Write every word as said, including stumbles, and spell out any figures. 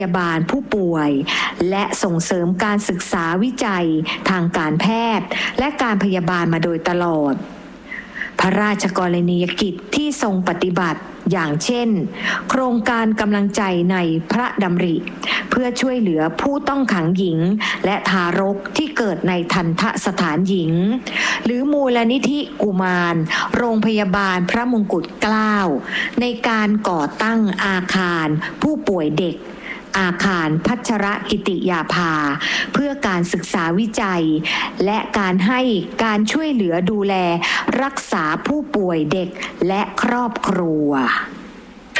พยาบาลผู้ป่วยและส่งเสริมการศึกษาวิจัยทางการแพทย์และการพยาบาลมาโดยตลอดพระราชกรณียกิจที่ทรงปฏิบัติอย่างเช่นโครงการกำลังใจในพระดำริเพื่อช่วยเหลือผู้ต้องขังหญิงและทารกที่เกิดในทัณฑสถานหญิงหรือมูลนิธิกุมารโรงพยาบาลพระมงกุฎเกล้าในการก่อตั้งอาคารผู้ป่วยเด็กอาคารพัชรกิติยาภาเพื่อการศึกษาวิจัยและการให้การช่วยเหลือดูแลรักษาผู้ป่วยเด็กและครอบครัว